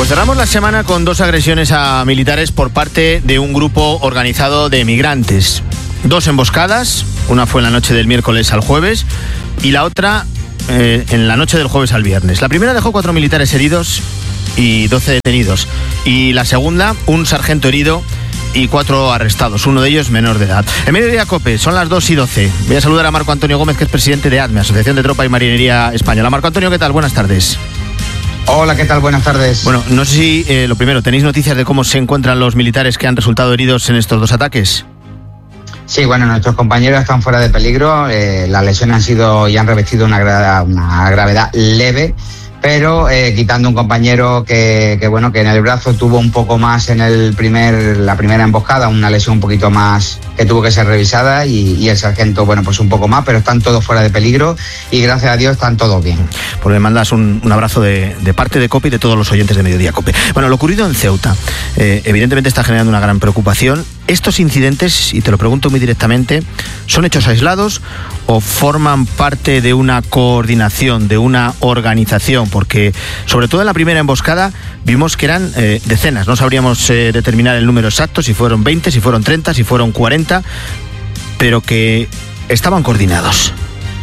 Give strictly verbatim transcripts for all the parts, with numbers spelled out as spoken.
Pues cerramos la semana con dos agresiones a militares por parte de un grupo organizado de migrantes. Dos emboscadas, una fue en la noche del miércoles al jueves y la otra eh, en la noche del jueves al viernes. La primera dejó cuatro militares heridos y doce detenidos. Y la segunda, un sargento herido y cuatro arrestados, uno de ellos menor de edad. En Mediodía COPE, son las dos y doce. Voy a saludar a Marco Antonio Gómez, que es presidente de ATME, Asociación de Tropa y Marinería Española. Marco Antonio, ¿qué tal? Buenas tardes. Hola, ¿qué tal? Buenas tardes. Bueno, no sé si, eh, lo primero, ¿tenéis noticias de cómo se encuentran los militares que han resultado heridos en estos dos ataques? Sí, bueno, nuestros compañeros están fuera de peligro. Eh, las lesiones han sido y han revestido una, gra- una gravedad leve, pero eh, quitando un compañero que, que bueno que en el brazo tuvo un poco más en el primer la primera emboscada, una lesión un poquito más que tuvo que ser revisada, y, y el sargento, bueno, pues un poco más, pero están todos fuera de peligro y gracias a Dios están todos bien. Pues le mandas un, un abrazo de, de parte de COPE y de todos los oyentes de Mediodía COPE. Bueno, lo ocurrido en Ceuta eh, evidentemente está generando una gran preocupación. ¿Estos incidentes, y te lo pregunto muy directamente, son hechos aislados o forman parte de una coordinación, de una organización? Porque sobre todo en la primera emboscada vimos que eran eh, decenas, no sabríamos eh, determinar el número exacto, si fueron veinte, si fueron treinta, si fueron cuarenta, pero que estaban coordinados.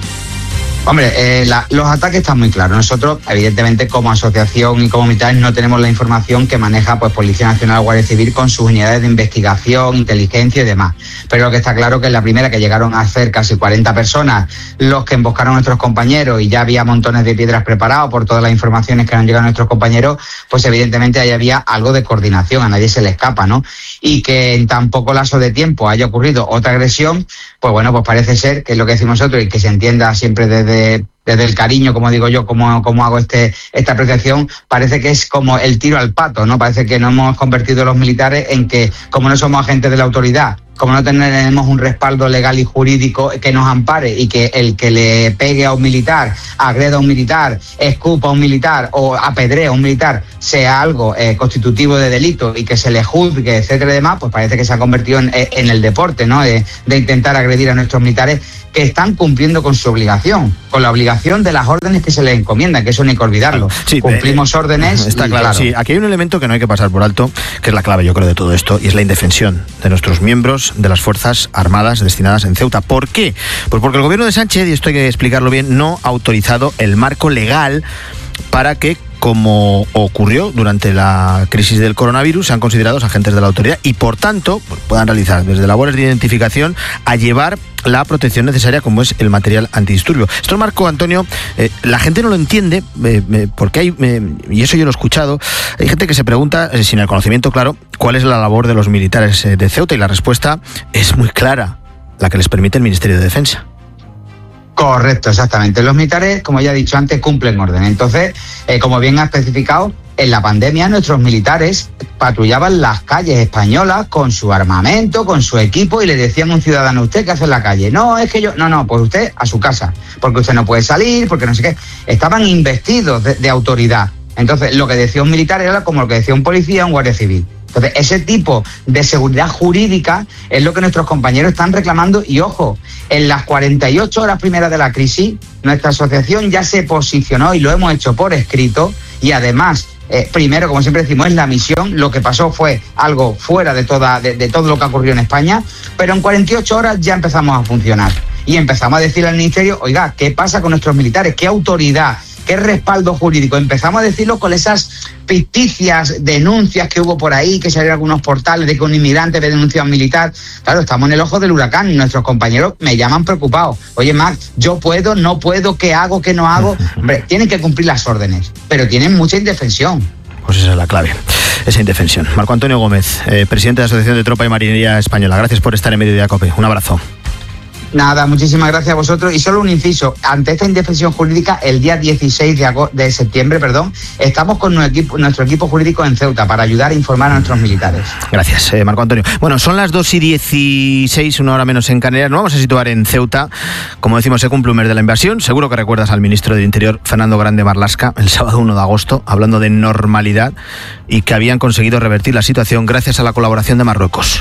Hombre, eh, la, los ataques están muy claros. Nosotros, evidentemente, como asociación y como militares, no tenemos la información que maneja pues Policía Nacional o Guardia Civil con sus unidades de investigación, inteligencia y demás. Pero lo que está claro que en la primera, que llegaron a ser casi cuarenta personas los que emboscaron a nuestros compañeros, y ya había montones de piedras preparados por todas las informaciones que han llegado a nuestros compañeros, pues evidentemente ahí había algo de coordinación, a nadie se le escapa, ¿no? Y que en tan poco lapso de tiempo haya ocurrido otra agresión, pues bueno, pues parece ser que es lo que decimos nosotros, y que se entienda siempre desde desde el cariño, como digo yo, como, como hago este esta apreciación, parece que es como el tiro al pato, ¿no? Parece que nos hemos convertido los militares en que, como no somos agentes de la autoridad, como no tenemos un respaldo legal y jurídico que nos ampare, y que el que le pegue a un militar, agreda a un militar, escupa a un militar o apedree a un militar sea algo eh, constitutivo de delito y que se le juzgue, etcétera y demás, pues parece que se ha convertido en, en el deporte, ¿no? De, de intentar agredir a nuestros militares que están cumpliendo con su obligación, con la obligación de las órdenes que se les encomiendan, que eso no hay que olvidarlo. Sí, Cumplimos eh, órdenes. Está y, claro, claro, sí. Aquí hay un elemento que no hay que pasar por alto, que es la clave, yo creo, de todo esto, y es la indefensión de nuestros miembros de las Fuerzas Armadas destinadas en Ceuta. ¿Por qué? Pues porque el gobierno de Sánchez, y esto hay que explicarlo bien, no ha autorizado el marco legal para que, como ocurrió durante la crisis del coronavirus, sean considerados agentes de la autoridad y, por tanto, puedan realizar desde labores de identificación a llevar la protección necesaria, como es el material antidisturbio. Esto, Marco Antonio, eh, la gente no lo entiende, eh, eh, porque hay, eh, y eso yo lo he escuchado, hay gente que se pregunta, eh, sin el conocimiento claro, cuál es la labor de los militares eh, de Ceuta, y la respuesta es muy clara, la que les permite el Ministerio de Defensa. Correcto, exactamente. Los militares, como ya he dicho antes, cumplen orden. Entonces, eh, como bien ha especificado, en la pandemia nuestros militares patrullaban las calles españolas con su armamento, con su equipo, y le decían a un ciudadano: ¿usted qué hace en la calle? No, es que yo... No, no, pues usted a su casa, porque usted no puede salir, porque no sé qué. Estaban investidos de, de autoridad. Entonces, lo que decía un militar era como lo que decía un policía o un guardia civil. Entonces, ese tipo de seguridad jurídica es lo que nuestros compañeros están reclamando. Y ojo, en las cuarenta y ocho horas primeras de la crisis, nuestra asociación ya se posicionó, y lo hemos hecho por escrito, y además, eh, primero, como siempre decimos, es la misión. Lo que pasó fue algo fuera de, toda, de, de todo lo que ocurrió en España, pero en cuarenta y ocho horas ya empezamos a funcionar. Y empezamos a decirle al Ministerio: oiga, ¿qué pasa con nuestros militares? ¿Qué autoridad? ¿Qué respaldo jurídico? Empezamos a decirlo con esas ficticias denuncias que hubo por ahí, que salieron algunos portales de que un inmigrante había denunciado a un militar. Claro, estamos en el ojo del huracán y nuestros compañeros me llaman preocupados. Oye, Max, ¿yo puedo, no puedo, qué hago, qué no hago? Hombre, tienen que cumplir las órdenes, pero tienen mucha indefensión. Pues esa es la clave, esa indefensión. Marco Antonio Gómez, eh, presidente de la Asociación de Tropa y Marinería Española. Gracias por estar en Mediodía COPE. Un abrazo. Nada, muchísimas gracias a vosotros. Y solo un inciso: ante esta indefensión jurídica, el día dieciséis de, agosto, de septiembre, perdón, estamos con nuestro equipo, nuestro equipo jurídico en Ceuta para ayudar a informar a nuestros militares. Gracias, eh, Marco Antonio. Bueno, son las dos y dieciséis, una hora menos en Canarias. Nos vamos a situar en Ceuta. Como decimos, se cumple un mes de la invasión. Seguro que recuerdas al ministro del Interior, Fernando Grande Marlaska, el sábado uno de agosto, hablando de normalidad y que habían conseguido revertir la situación gracias a la colaboración de Marruecos.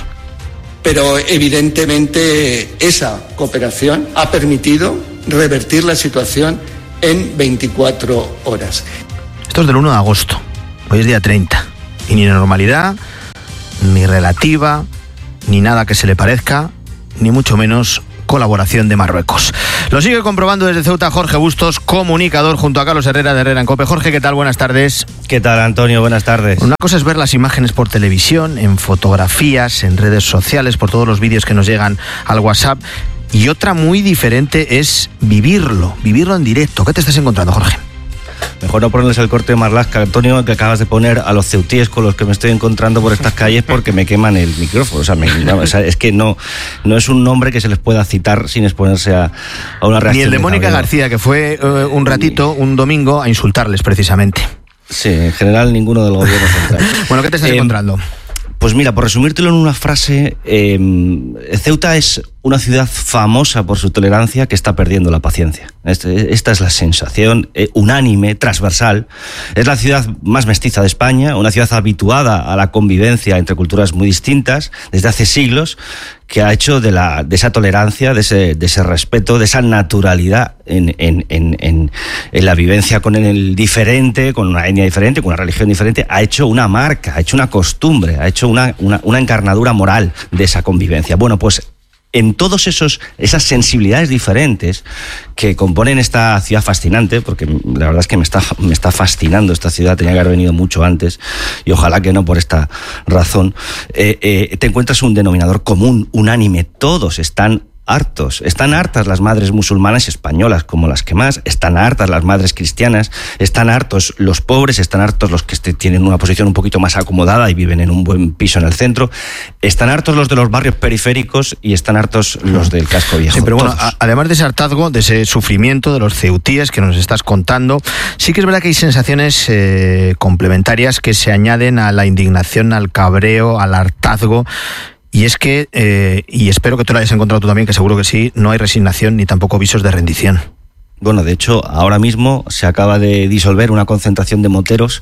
Pero evidentemente esa cooperación ha permitido revertir la situación en veinticuatro horas. Esto es del uno de agosto. Hoy es día treinta y ni normalidad, ni relativa, ni nada que se le parezca, ni mucho menos colaboración de Marruecos. Lo sigue comprobando desde Ceuta Jorge Bustos, comunicador, junto a Carlos Herrera de Herrera en COPE. Jorge, ¿qué tal? Buenas tardes. ¿Qué tal, Antonio? Buenas tardes. Una cosa es ver las imágenes por televisión, en fotografías, en redes sociales, por todos los vídeos que nos llegan al WhatsApp, y otra muy diferente es vivirlo, vivirlo en directo. ¿Qué te estás encontrando, Jorge? Mejor no ponerles el corte de Marlaska, Antonio, que acabas de poner a los ceutíes con los que me estoy encontrando por estas calles, porque me queman el micrófono. O sea, me, no, o sea, es que no, no es un nombre que se les pueda citar sin exponerse a, a una reacción. Ni el de Mónica García, que fue uh, un ratito, un domingo, a insultarles precisamente. Sí, en general ninguno de los gobiernos centrales. Bueno, ¿qué te estás eh, encontrando? Pues mira, por resumírtelo en una frase, eh, Ceuta es una ciudad famosa por su tolerancia que está perdiendo la paciencia. Este, esta es la sensación eh, unánime, transversal. Es la ciudad más mestiza de España, una ciudad habituada a la convivencia entre culturas muy distintas desde hace siglos, que ha hecho de, la, de esa tolerancia, de ese, de ese respeto, de esa naturalidad en, en, en, en, en la vivencia con el diferente, con una etnia diferente, con una religión diferente, ha hecho una marca, ha hecho una costumbre, ha hecho una, una, una encarnadura moral de esa convivencia. Bueno, pues en todos esos esas sensibilidades diferentes que componen esta ciudad fascinante, porque la verdad es que me está, me está fascinando esta ciudad, tenía que haber venido mucho antes, y ojalá que no por esta razón, eh, eh, te encuentras un denominador común, unánime, todos están hartos, están hartas las madres musulmanas y españolas como las que más, están hartas las madres cristianas, están hartos los pobres, están hartos los que tienen una posición un poquito más acomodada y viven en un buen piso en el centro, están hartos los de los barrios periféricos y están hartos los del casco viejo. Sí, pero bueno, a, además de ese hartazgo, de ese sufrimiento de los ceutíes que nos estás contando, sí que es verdad que hay sensaciones eh, complementarias que se añaden a la indignación, al cabreo, al hartazgo. Y es que, eh, y espero que tú lo hayas encontrado tú también, que seguro que sí, no hay resignación ni tampoco visos de rendición. Bueno, de hecho, ahora mismo se acaba de disolver una concentración de moteros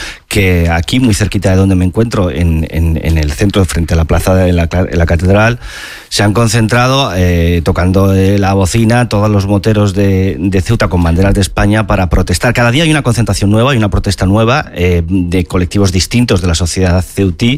que aquí, muy cerquita de donde me encuentro, en, en, en el centro, frente a la plaza de la, de la catedral, se han concentrado eh, tocando eh, la bocina todos los moteros de, de Ceuta con banderas de España para protestar. Cada día hay una concentración nueva, hay una protesta nueva eh, de colectivos distintos de la sociedad ceutí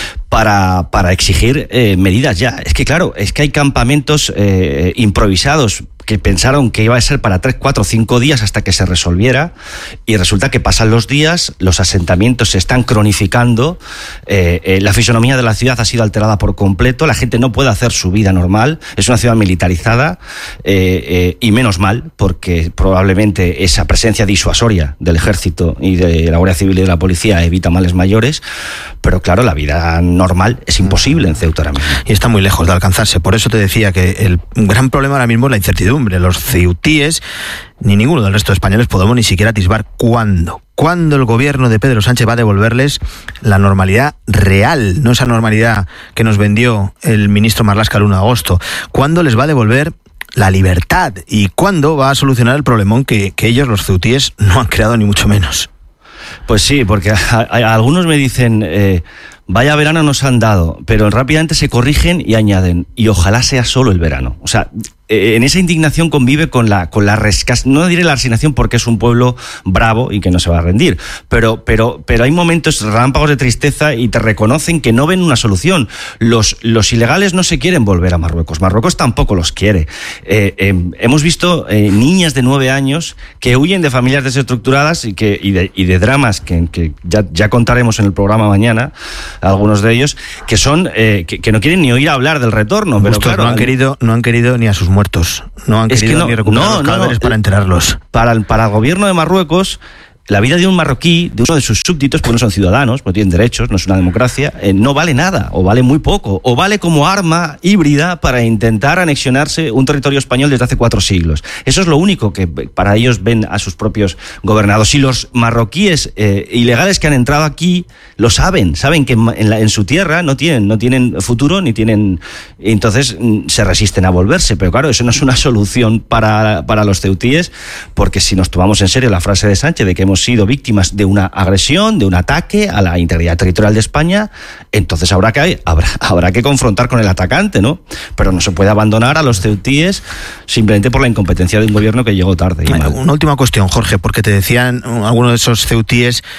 para, para exigir eh, medidas ya. Es que claro, es que hay campamentos eh, improvisados que pensaron que iba a ser para tres, cuatro, cinco días hasta que se resolviera, y resulta que pasan los días, los asentamientos se están cronificando, eh, eh, la fisonomía de la ciudad ha sido alterada por completo, la gente no puede hacer su vida normal, es una ciudad militarizada, eh, eh, y menos mal, porque probablemente esa presencia disuasoria del ejército y de la Guardia Civil y de la policía evita males mayores, pero claro, la vida normal es imposible en Ceuta ahora mismo. Y está muy lejos de alcanzarse, por eso te decía que el gran problema ahora mismo es la incertidumbre. Los ceutíes, ni ninguno del resto de españoles podemos ni siquiera atisbar cuándo. ¿Cuándo el gobierno de Pedro Sánchez va a devolverles la normalidad real? No esa normalidad que nos vendió el ministro Marlaska el uno de agosto. ¿Cuándo les va a devolver la libertad? ¿Y cuándo va a solucionar el problemón que, que ellos, los ceutíes, no han creado ni mucho menos? Pues sí, porque a, a, a algunos me dicen... Eh, vaya verano nos han dado, pero rápidamente se corrigen y añaden, y ojalá sea solo el verano. O sea, en esa indignación convive con la con la rescas, no diré la resignación porque es un pueblo bravo y que no se va a rendir, pero pero pero hay momentos relámpagos de tristeza y te reconocen que no ven una solución. Los los ilegales no se quieren volver a Marruecos, Marruecos tampoco los quiere. Eh, eh, hemos visto eh, niñas de nueve años que huyen de familias desestructuradas y que y de, y de dramas que, que ya, ya contaremos en el programa mañana, algunos de ellos, que son eh, que, que no quieren ni oír hablar del retorno, pero claro, no han querido no han querido ni a sus muertos, no han es querido que no, ni recuperar no, los cadáveres no, para enterrarlos. Para el, para el gobierno de Marruecos, la vida de un marroquí, de uno de sus súbditos, porque no son ciudadanos, no tienen derechos, no es una democracia, eh, no vale nada, o vale muy poco, o vale como arma híbrida para intentar anexionarse un territorio español desde hace cuatro siglos. Eso es lo único que para ellos ven a sus propios gobernados. Y los marroquíes eh, ilegales que han entrado aquí lo saben, saben que en, la, en su tierra no tienen, no tienen futuro, ni tienen... Entonces se resisten a volverse, pero claro, eso no es una solución para, para los ceutíes, porque si nos tomamos en serio la frase de Sánchez de que hemos sido víctimas de una agresión, de un ataque a la integridad territorial de España, entonces habrá que, habrá, habrá que confrontar con el atacante, ¿no? Pero no se puede abandonar a los ceutíes simplemente por la incompetencia de un gobierno que llegó tarde y mal. Una última cuestión, Jorge, porque te decían algunos de esos ceutíes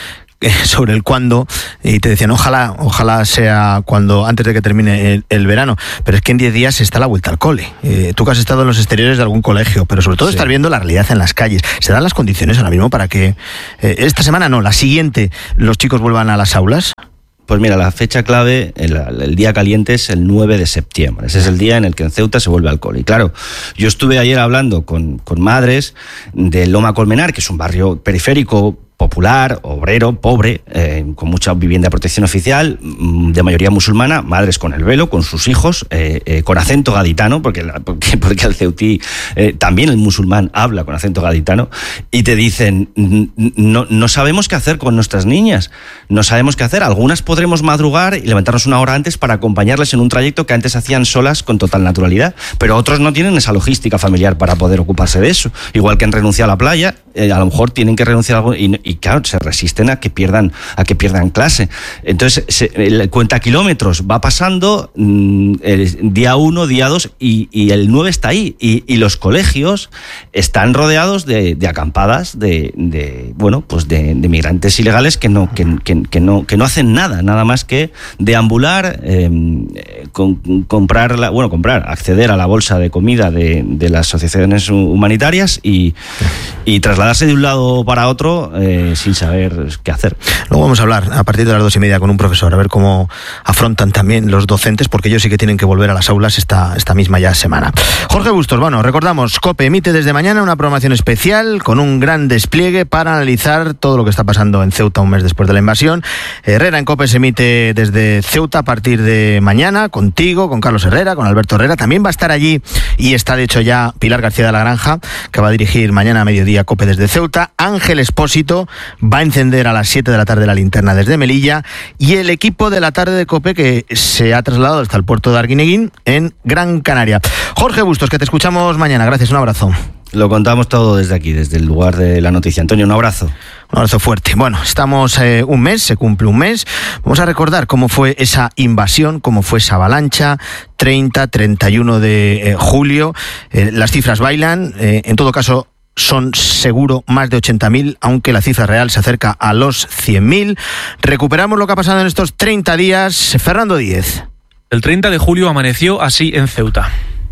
sobre el cuándo, y te decían, ojalá, ojalá sea cuando antes de que termine el, el verano, pero es que en diez días está la vuelta al cole. Eh, tú que has estado en los exteriores de algún colegio, pero sobre todo sí. Estar viendo la realidad en las calles. ¿Se dan las condiciones ahora mismo para que eh, esta semana, no, la siguiente, los chicos vuelvan a las aulas? Pues mira, la fecha clave, el, el día caliente es el nueve de septiembre. Ese es el día en el que en Ceuta se vuelve al cole. Y claro, yo estuve ayer hablando con, con madres de Loma Colmenar, que es un barrio periférico, popular, obrero, pobre, eh, con mucha vivienda de protección oficial, de mayoría musulmana, madres con el velo, con sus hijos, eh, eh, con acento gaditano, porque, porque, porque el ceutí, eh, también el musulmán habla con acento gaditano, y te dicen, no, no sabemos qué hacer con nuestras niñas, no sabemos qué hacer, algunas podremos madrugar y levantarnos una hora antes para acompañarles en un trayecto que antes hacían solas con total naturalidad, pero otros no tienen esa logística familiar para poder ocuparse de eso, igual que han renunciado a la playa, eh, a lo mejor tienen que renunciar a algo, y, y claro, se resisten a que pierdan a que pierdan clase. Entonces, se, el cuenta kilómetros va pasando mmm, el día uno, día dos, y, y el nueve está ahí. Y, y los colegios están rodeados de, de acampadas de, de bueno, pues de, de migrantes ilegales que no, que, que, que no, que no hacen nada, nada más que deambular, eh, con, comprar, la, bueno, comprar, acceder a la bolsa de comida de, de las asociaciones humanitarias y, y trasladarse de un lado para otro. Eh, sin saber qué hacer. Luego vamos a hablar a partir de las dos y media con un profesor, a ver cómo afrontan también los docentes, porque ellos sí que tienen que volver a las aulas esta, esta misma ya semana. Jorge Bustos, bueno, recordamos, COPE emite desde mañana una programación especial con un gran despliegue para analizar todo lo que está pasando en Ceuta un mes después de la invasión. Herrera en COPE se emite desde Ceuta a partir de mañana, contigo, con Carlos Herrera, con Alberto Herrera. También va a estar allí, y está de hecho ya, Pilar García de la Granja, que va a dirigir mañana a mediodía COPE desde Ceuta. Ángel Espósito va a encender a las siete de la tarde la linterna desde Melilla, y el equipo de la tarde de COPE que se ha trasladado hasta el puerto de Arguineguín en Gran Canaria. Jorge Bustos, que te escuchamos mañana. Gracias, un abrazo. Lo contamos todo desde aquí, desde el lugar de la noticia. Antonio, un abrazo. Un abrazo fuerte. Bueno, estamos eh, un mes, se cumple un mes. Vamos a recordar cómo fue esa invasión, cómo fue esa avalancha, treinta, treinta y uno de eh, julio. Eh, las cifras bailan, eh, en todo caso son seguro más de ochenta mil, aunque la cifra real se acerca a los cien mil. Recuperamos lo que ha pasado en estos treinta días. Fernando Díez. El treinta de julio amaneció así en Ceuta.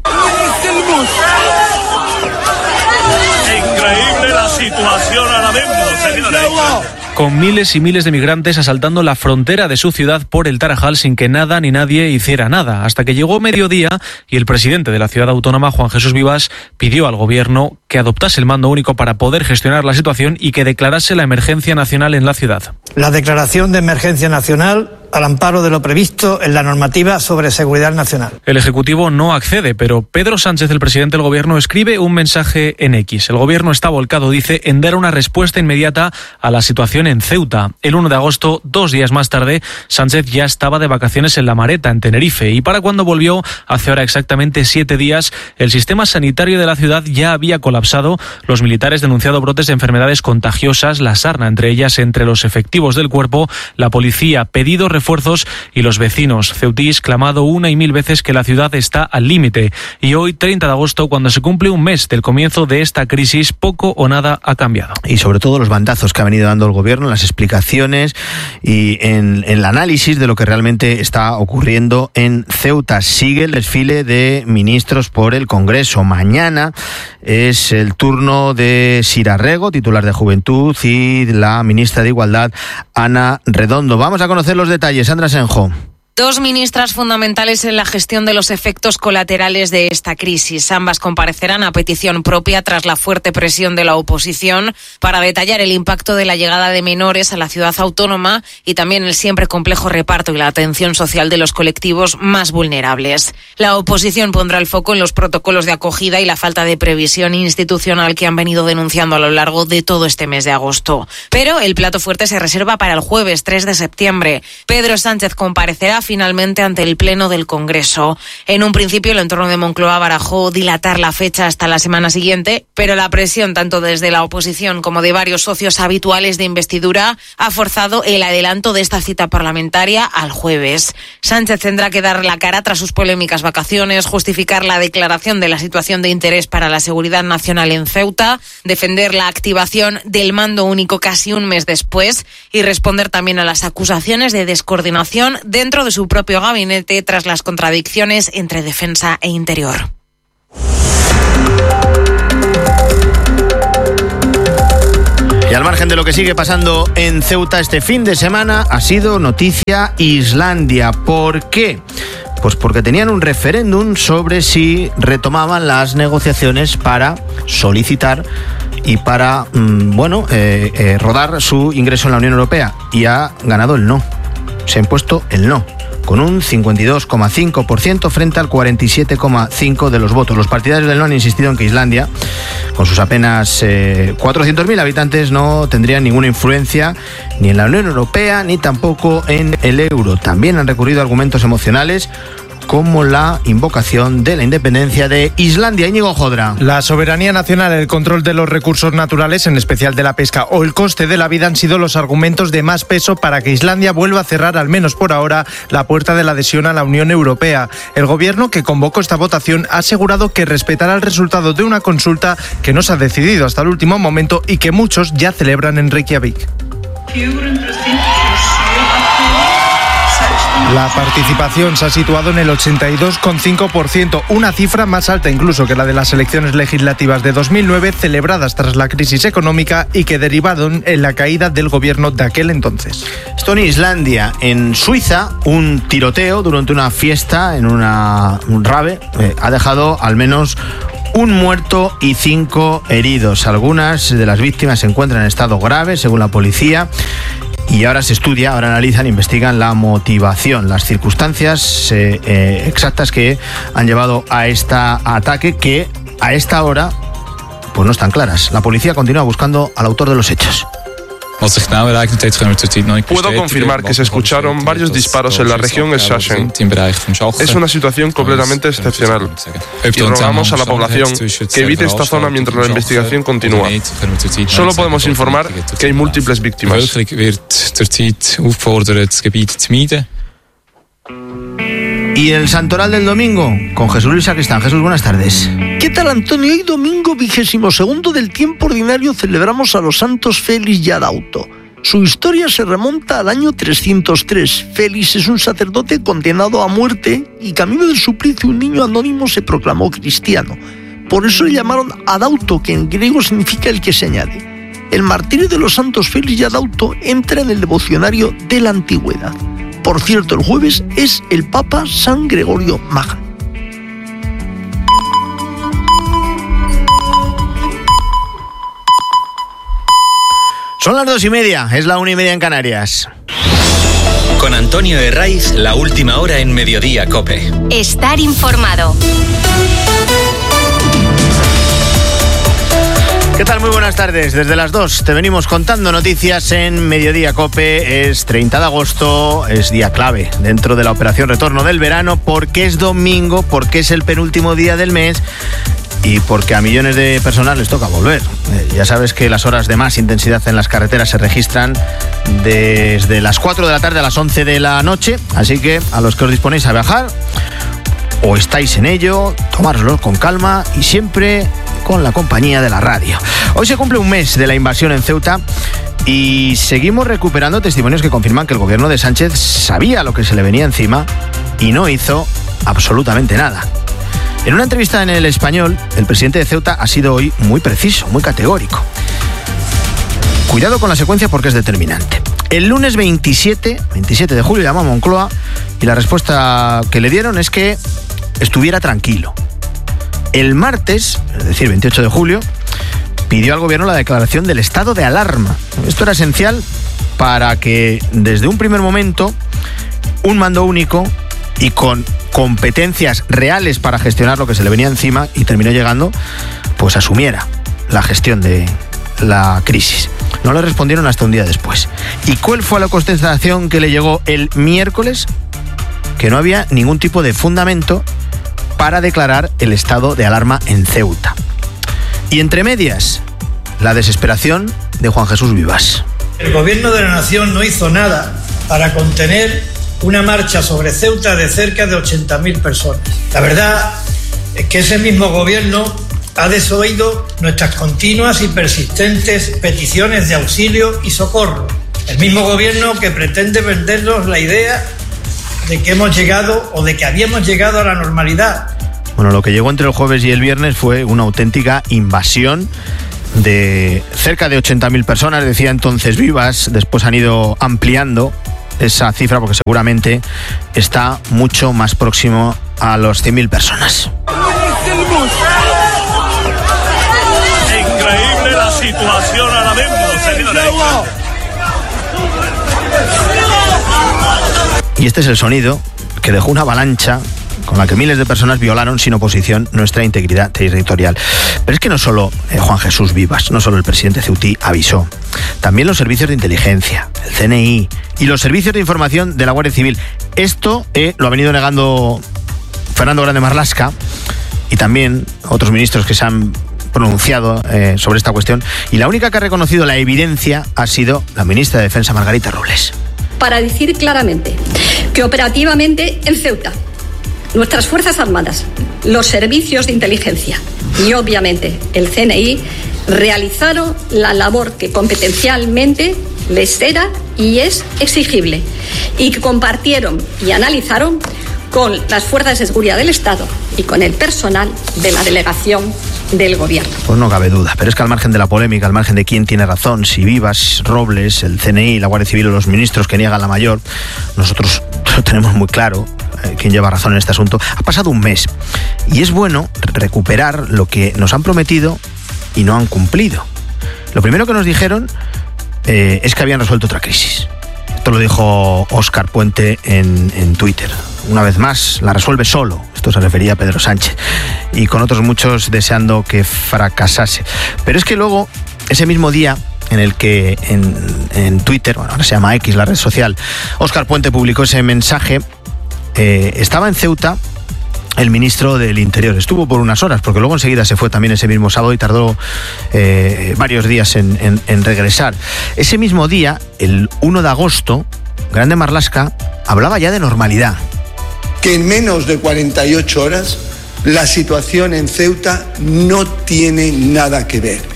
Increíble la situación ahora mismo, señores. Con miles y miles de migrantes asaltando la frontera de su ciudad por el Tarajal sin que nada ni nadie hiciera nada, hasta que llegó mediodía y el presidente de la ciudad autónoma, Juan Jesús Vivas, pidió al gobierno que adoptase el mando único para poder gestionar la situación y que declarase la emergencia nacional en la ciudad. La declaración de emergencia nacional al amparo de lo previsto en la normativa sobre seguridad nacional. El Ejecutivo no accede, pero Pedro Sánchez, el presidente del Gobierno, escribe un mensaje en X. El Gobierno está volcado, dice, en dar una respuesta inmediata a la situación en Ceuta. El uno de agosto, dos días más tarde, Sánchez ya estaba de vacaciones en La Mareta, en Tenerife, y para cuando volvió, hace ahora exactamente siete días, el sistema sanitario de la ciudad ya había colapsado. Los militares denunciado brotes de enfermedades contagiosas, la sarna entre ellas entre los efectivos del cuerpo, la policía pedido refuerzos y los vecinos ceutís clamado una y mil veces que la ciudad está al límite. Y hoy, treinta de agosto, cuando se cumple un mes del comienzo de esta crisis, poco o nada ha cambiado. Y sobre todo los bandazos que ha venido dando el gobierno, las explicaciones y en, en el análisis de lo que realmente está ocurriendo en Ceuta. Sigue el desfile de ministros por el Congreso. Mañana es el turno de Sira Rego, titular de Juventud, y la ministra de Igualdad, Ana Redondo. Vamos a conocer los detalles. Sandra Senjo. Dos ministras fundamentales en la gestión de los efectos colaterales de esta crisis. Ambas comparecerán a petición propia tras la fuerte presión de la oposición para detallar el impacto de la llegada de menores a la ciudad autónoma y también el siempre complejo reparto y la atención social de los colectivos más vulnerables. La oposición pondrá el foco en los protocolos de acogida y la falta de previsión institucional que han venido denunciando a lo largo de todo este mes de agosto. Pero el plato fuerte se reserva para el jueves tres de septiembre. Pedro Sánchez comparecerá finalmente ante el Pleno del Congreso. En un principio, el entorno de Moncloa barajó dilatar la fecha hasta la semana siguiente, pero la presión tanto desde la oposición como de varios socios habituales de investidura ha forzado el adelanto de esta cita parlamentaria al jueves. Sánchez tendrá que dar la cara tras sus polémicas vacaciones, justificar la declaración de la situación de interés para la seguridad nacional en Ceuta, defender la activación del mando único casi un mes después y responder también a las acusaciones de descoordinación dentro de su propio gabinete tras las contradicciones entre defensa e interior. Y al margen de lo que sigue pasando en Ceuta este fin de semana, ha sido noticia Islandia. ¿Por qué? Pues porque tenían un referéndum sobre si retomaban las negociaciones para solicitar y para, mmm, bueno, eh, eh, rodar su ingreso en la Unión Europea. Y ha ganado el no. Se ha impuesto el no, con un cincuenta y dos coma cinco por ciento frente al cuarenta y siete coma cinco por ciento de los votos. Los partidarios del no han insistido en que Islandia, con sus apenas eh, cuatrocientos mil habitantes, no tendría ninguna influencia ni en la Unión Europea ni tampoco en el euro. También han recurrido a argumentos emocionales como la invocación de la independencia de Islandia. Íñigo Jodra. La soberanía nacional, el control de los recursos naturales, en especial de la pesca, o el coste de la vida han sido los argumentos de más peso para que Islandia vuelva a cerrar, al menos por ahora, la puerta de la adhesión a la Unión Europea. El gobierno que convocó esta votación ha asegurado que respetará el resultado de una consulta que no se ha decidido hasta el último momento y que muchos ya celebran en Reykjavik. La participación se ha situado en el ochenta y dos coma cinco por ciento, una cifra más alta incluso que la de las elecciones legislativas de dos mil nueve, celebradas tras la crisis económica y que derivaron en la caída del gobierno de aquel entonces. Esto en Islandia. En Suiza, un tiroteo durante una fiesta en una, un rave eh, ha dejado al menos un muerto y cinco heridos. Algunas de las víctimas se encuentran en estado grave, según la policía. Y ahora se estudia, ahora analizan, investigan la motivación, las circunstancias eh, eh, exactas que han llevado a este ataque, que a esta hora pues no están claras. La policía continúa buscando al autor de los hechos. Puedo confirmar que se escucharon varios disparos en la región Sachsen. Es una situación completamente excepcional y rogamos a la población que evite esta zona mientras la investigación continúa. Solo podemos informar que hay múltiples víctimas. Y el santoral del domingo, con Jesús Luis Sacristán. Jesús, buenas tardes. ¿Qué tal, Antonio? Hoy domingo vigésimo segundo del tiempo ordinario celebramos a los santos Félix y Adauto. Su historia se remonta al año trescientos tres. Félix es un sacerdote condenado a muerte y camino del suplicio un niño anónimo se proclamó cristiano. Por eso le llamaron Adauto, que en griego significa el que se añade. El martirio de los santos Félix y Adauto entra en el devocionario de la antigüedad. Por cierto, el jueves es el Papa San Gregorio Magno. Son las dos y media, es la una y media en Canarias. Con Antonio Herraiz, la última hora en Mediodía COPE. Estar informado. ¿Qué tal? Muy buenas tardes. Desde las dos te venimos contando noticias en Mediodía COPE. Es treinta de agosto, es día clave dentro de la operación Retorno del Verano, porque es domingo, porque es el penúltimo día del mes y porque a millones de personas les toca volver. Eh, ya sabes que las horas de más intensidad en las carreteras se registran desde las cuatro de la tarde a las once de la noche, así que a los que os disponéis a viajar o estáis en ello, tomároslo con calma y siempre con la compañía de la radio. Hoy se cumple un mes de la invasión en Ceuta y seguimos recuperando testimonios que confirman que el gobierno de Sánchez sabía lo que se le venía encima y no hizo absolutamente nada. En una entrevista en El Español, el presidente de Ceuta ha sido hoy muy preciso, muy categórico. Cuidado con la secuencia porque es determinante. El lunes veintisiete, veintisiete de julio llamó a Moncloa y la respuesta que le dieron es que estuviera tranquilo. El martes, es decir, veintiocho de julio, pidió al gobierno la declaración del estado de alarma. Esto era esencial para que desde un primer momento un mando único y con competencias reales para gestionar lo que se le venía encima y terminó llegando, pues asumiera la gestión de la crisis. No le respondieron hasta un día después. ¿Y cuál fue la contestación que le llegó el miércoles? que no había ningún tipo de fundamento para declarar el estado de alarma en Ceuta. Y entre medias, la desesperación de Juan Jesús Vivas. El gobierno de la nación no hizo nada para contener una marcha sobre Ceuta de cerca de ochenta mil personas. La verdad es que ese mismo gobierno ha desoído nuestras continuas y persistentes peticiones de auxilio y socorro. El mismo gobierno que pretende vendernos la idea de que hemos llegado o de que habíamos llegado a la normalidad. Bueno, lo que llegó entre el jueves y el viernes fue una auténtica invasión de cerca de ochenta mil personas, decía entonces Vivas. Después han ido ampliando esa cifra porque seguramente está mucho más próximo a los cien mil personas. Increíble la situación ahora mismo, señores. Y este es el sonido que dejó una avalancha con la que miles de personas violaron sin oposición nuestra integridad territorial. Pero es que no solo eh, Juan Jesús Vivas, no solo el presidente ceutí avisó, también los servicios de inteligencia, el C N I y los servicios de información de la Guardia Civil. Esto eh, lo ha venido negando Fernando Grande Marlaska y también otros ministros que se han pronunciado eh, sobre esta cuestión, y la única que ha reconocido la evidencia ha sido la ministra de Defensa, Margarita Robles. Para decir claramente que operativamente en Ceuta nuestras Fuerzas Armadas, los servicios de inteligencia y obviamente el C N I realizaron la labor que competencialmente les era y es exigible, y que compartieron y analizaron con las fuerzas de seguridad del Estado y con el personal de la delegación del gobierno. Pues no cabe duda, pero es que al margen de la polémica, al margen de quién tiene razón, si Vivas, Robles, el C N I, la Guardia Civil o los ministros que niegan la mayor, nosotros lo tenemos muy claro eh, quién lleva razón en este asunto. Ha pasado un mes y es bueno recuperar lo que nos han prometido y no han cumplido. Lo primero que nos dijeron eh, es que habían resuelto otra crisis. Esto lo dijo Óscar Puente en, en Twitter. Una vez más, la resuelve solo. Esto se refería a Pedro Sánchez. Y con otros muchos deseando que fracasase. Pero es que luego, ese mismo día en el que en, en Twitter, bueno, ahora se llama X, la red social, Óscar Puente publicó ese mensaje, eh, estaba en Ceuta el ministro del Interior. Estuvo por unas horas, porque luego enseguida se fue también ese mismo sábado y tardó eh, varios días en, en, en regresar. Ese mismo día, el uno de agosto, Grande Marlaska hablaba ya de normalidad. Que en menos de cuarenta y ocho horas la situación en Ceuta no tiene nada que ver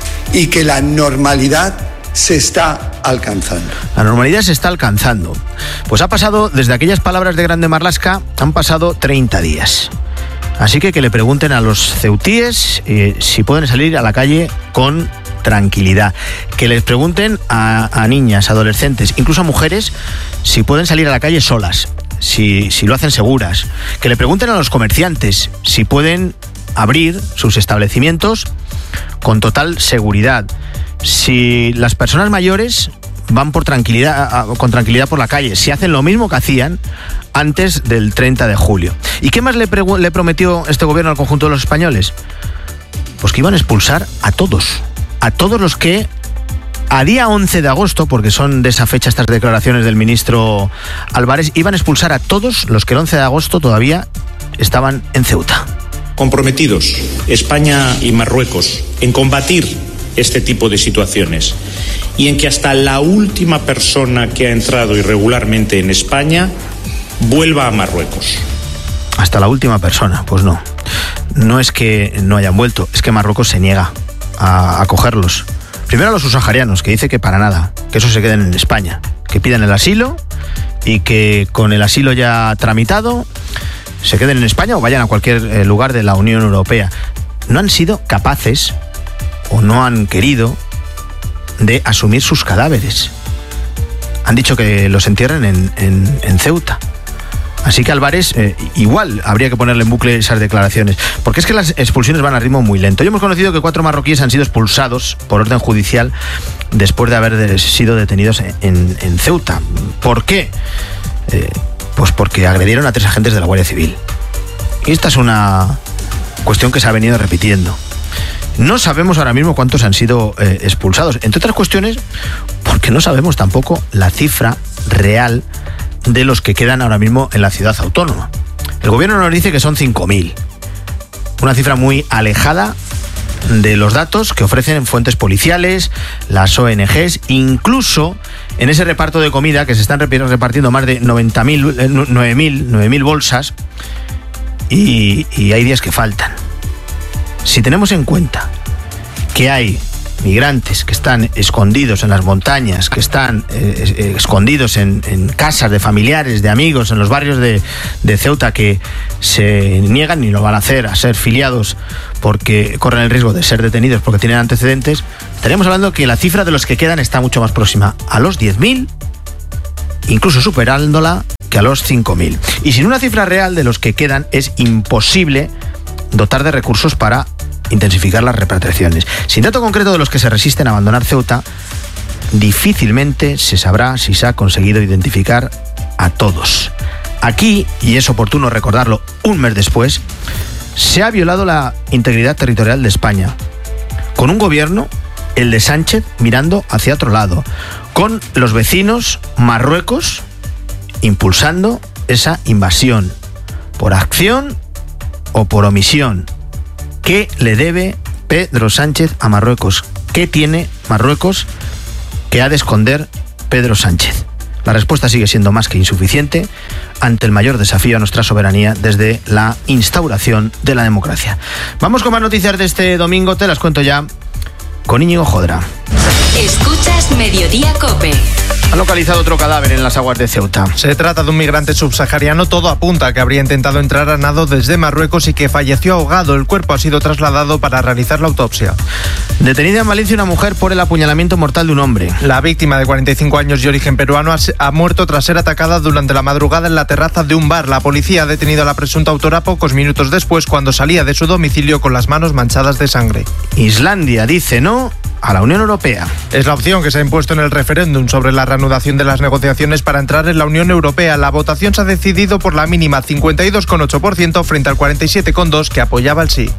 y que la normalidad se está alcanzando. La normalidad se está alcanzando. Pues ha pasado, desde aquellas palabras de Grande Marlaska, han pasado treinta días. Así que que le pregunten a los ceutíes eh, si pueden salir a la calle con tranquilidad. Que les pregunten a, a niñas, adolescentes, incluso a mujeres, si pueden salir a la calle solas, si, si lo hacen seguras. Que le pregunten a los comerciantes si pueden abrir sus establecimientos con total seguridad. Si las personas mayores van por tranquilidad, con tranquilidad por la calle, si hacen lo mismo que hacían antes del treinta de julio. ¿Y qué más le, pregu- le prometió este gobierno al conjunto de los españoles? Pues que iban a expulsar a todos, a todos los que a día once de agosto, porque son de esa fecha estas declaraciones del ministro Álvarez, iban a expulsar a todos los que el once de agosto todavía estaban en Ceuta. Comprometidos, España y Marruecos, en combatir este tipo de situaciones y en que hasta la última persona que ha entrado irregularmente en España vuelva a Marruecos. Hasta la última persona, pues no. No es que no hayan vuelto, es que Marruecos se niega a acogerlos. Primero a los subsaharianos, que dice que para nada, que esos se queden en España, que pidan el asilo y que con el asilo ya tramitado se queden en España o vayan a cualquier lugar de la Unión Europea. No han sido capaces o no han querido de asumir sus cadáveres. Han dicho que los entierren en, en, en Ceuta. Así que Álvarez, eh, igual habría que ponerle en bucle esas declaraciones, porque es que las expulsiones van a ritmo muy lento. Hoy hemos conocido que cuatro marroquíes han sido expulsados por orden judicial después de haber de, sido detenidos en, en, en Ceuta. ¿Por qué? Eh, pues porque agredieron a tres agentes de la Guardia Civil. Y esta es una cuestión que se ha venido repitiendo. No sabemos ahora mismo cuántos han sido eh, expulsados, entre otras cuestiones porque no sabemos tampoco la cifra real de los que quedan ahora mismo en la ciudad autónoma. El gobierno nos dice que son cinco mil, una cifra muy alejada de los datos que ofrecen fuentes policiales, las O N Ges, incluso en ese reparto de comida que se están repartiendo más de noventa mil, nueve mil bolsas y, y hay días que faltan. Si tenemos en cuenta que hay migrantes que están escondidos en las montañas, que están eh, eh, escondidos en, en casas de familiares, de amigos, en los barrios de, de Ceuta, que se niegan y lo van a hacer a ser filiados porque corren el riesgo de ser detenidos porque tienen antecedentes, estaríamos hablando que la cifra de los que quedan está mucho más próxima a los diez mil, incluso superándola, que a los cinco mil. Y sin una cifra real de los que quedan es imposible dotar de recursos para intensificar las repatriaciones. Sin dato concreto de los que se resisten a abandonar Ceuta, difícilmente se sabrá si se ha conseguido identificar a todos. Aquí, y es oportuno recordarlo un mes después, se ha violado la integridad territorial de España, con un gobierno, el de Sánchez, mirando hacia otro lado, con los vecinos Marruecos impulsando esa invasión, por acción o por omisión. ¿Qué le debe Pedro Sánchez a Marruecos? ¿Qué tiene Marruecos que ha de esconder Pedro Sánchez? La respuesta sigue siendo más que insuficiente ante el mayor desafío a nuestra soberanía desde la instauración de la democracia. Vamos con más noticias de este domingo, te las cuento ya con Íñigo Jodra. Escuchas Mediodía COPE. Han localizado otro cadáver en las aguas de Ceuta. Se trata de un migrante subsahariano. Todo apunta a que habría intentado entrar a nado desde Marruecos y que falleció ahogado. El cuerpo ha sido trasladado para realizar la autopsia. Detenida en Valencia una mujer por el apuñalamiento mortal de un hombre. La víctima, de cuarenta y cinco años y origen peruano, ha muerto tras ser atacada durante la madrugada en la terraza de un bar. La policía ha detenido a la presunta autora pocos minutos después, cuando salía de su domicilio con las manos manchadas de sangre. Islandia dice no a la Unión Europea. Es la opción que se ha impuesto en el referéndum sobre la reanudación de las negociaciones para entrar en la Unión Europea. La votación se ha decidido por la mínima cincuenta y dos coma ocho por ciento frente al cuarenta y siete coma dos por ciento que apoyaba el sí.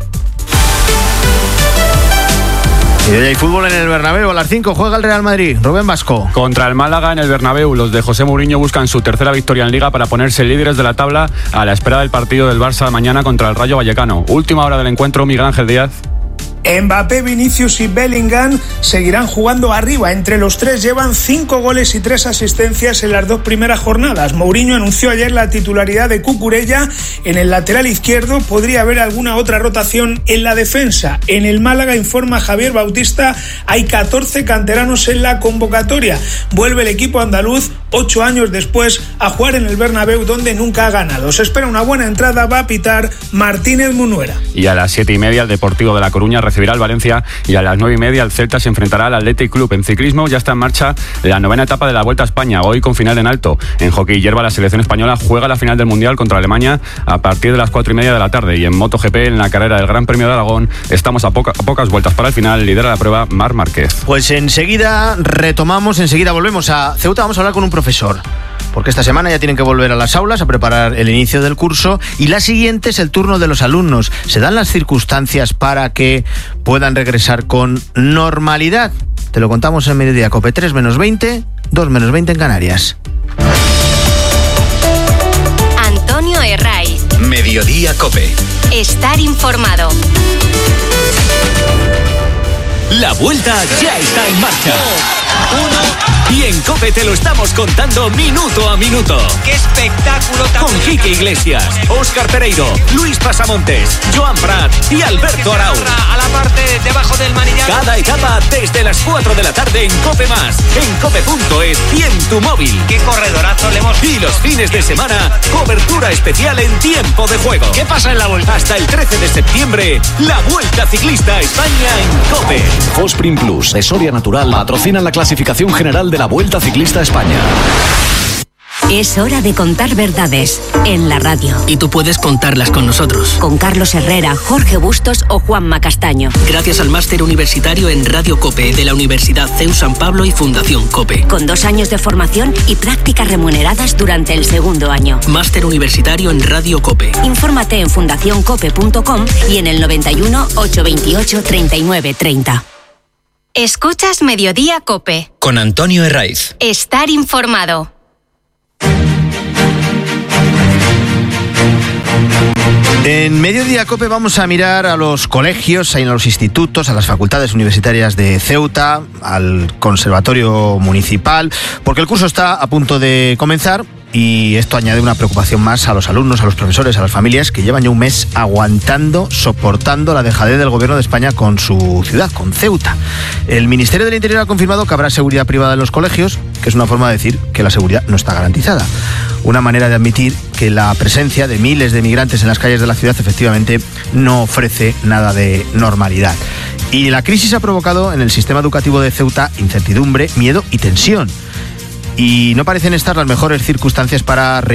Y hoy hay fútbol en el Bernabéu. A las cinco juega el Real Madrid. Rubén Vasco. Contra el Málaga en el Bernabéu. Los de José Mourinho buscan su tercera victoria en Liga para ponerse líderes de la tabla a la espera del partido del Barça mañana contra el Rayo Vallecano. Última hora del encuentro, Miguel Ángel Díaz. Mbappé, Vinicius y Bellingham seguirán jugando arriba. Entre los tres llevan cinco goles y tres asistencias en las dos primeras jornadas. Mourinho anunció ayer la titularidad de Cucurella en el lateral izquierdo. Podría haber alguna otra rotación en la defensa. En el Málaga, informa Javier Bautista, hay catorce canteranos en la convocatoria. Vuelve el equipo andaluz ocho años después a jugar en el Bernabéu, donde nunca ha ganado. Se espera una buena entrada, va a pitar Martínez Munuera. Y a las siete y media el Deportivo de La Coruña recibirá al Valencia y a las nueve y media el Celta se enfrentará al Athletic Club. En ciclismo ya está en marcha la novena etapa de la Vuelta a España, hoy con final en alto. En hockey hierba la selección española juega la final del Mundial contra Alemania a partir de las cuatro y media de la tarde. Y en MotoGP, en la carrera del Gran Premio de Aragón, estamos a, poca, a pocas vueltas para el final. Lidera la prueba Marc Márquez. Pues enseguida retomamos, enseguida volvemos a Ceuta. Vamos a hablar con un profesor, porque esta semana ya tienen que volver a las aulas a preparar el inicio del curso y la siguiente es el turno de los alumnos. ¿Se dan las circunstancias para que puedan regresar con normalidad? Te lo contamos en Mediodía COPE. Tres menos veinte, dos menos veinte en Canarias. Antonio Herraiz. Mediodía COPE. Estar informado. La vuelta ya está en marcha. Y en COPE te lo estamos contando minuto a minuto. ¡Qué espectáculo tan Con Quique Iglesias, Óscar Pereiro, Luis Pasamontes, Joan Prat y Alberto Arau. A la parte debajo del manillar. Cada etapa desde las cuatro de la tarde en COPE Más, en cope punto es y en tu móvil. ¡Qué corredorazo le hemos... Y los fines de semana, cobertura especial en tiempo de juego. ¿Qué pasa en la vuelta? Hasta el trece de septiembre, la Vuelta Ciclista a España en COPE. Fosprin Plus, de Soria Natural, patrocina la clasificación general de la Vuelta Ciclista a España. Es hora de contar verdades en la radio. Y tú puedes contarlas con nosotros. Con Carlos Herrera, Jorge Bustos o Juanma Castaño. Gracias al máster universitario en Radio COPE de la Universidad C E U San Pablo y Fundación COPE. Con dos años de formación y prácticas remuneradas durante el segundo año. Máster universitario en Radio COPE. Infórmate en fundación cope punto com y en el noventa y uno, ochocientos veintiocho, treinta y nueve treinta. Escuchas Mediodía COPE. Con Antonio Herraiz. Estar informado. En Mediodía Cope vamos a mirar a los colegios, a los institutos, a las facultades universitarias de Ceuta, al Conservatorio Municipal, porque el curso está a punto de comenzar. Y esto añade una preocupación más a los alumnos, a los profesores, a las familias que llevan ya un mes aguantando, soportando la dejadez del gobierno de España con su ciudad, con Ceuta. El Ministerio del Interior ha confirmado que habrá seguridad privada en los colegios, que es una forma de decir que la seguridad no está garantizada. Una manera de admitir que la presencia de miles de migrantes en las calles de la ciudad efectivamente no ofrece nada de normalidad. Y la crisis ha provocado en el sistema educativo de Ceuta incertidumbre, miedo y tensión. Y no parecen estar las mejores circunstancias para